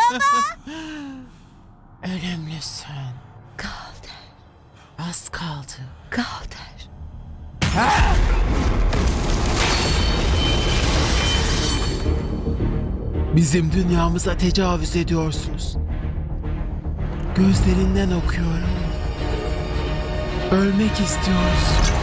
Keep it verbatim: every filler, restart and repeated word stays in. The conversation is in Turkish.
Ölümlüsün. Galder. Az kaldı. Galder. Bizim dünyamıza tecavüz ediyorsunuz. Gözlerinden okuyorum. Ölmek istiyorsun.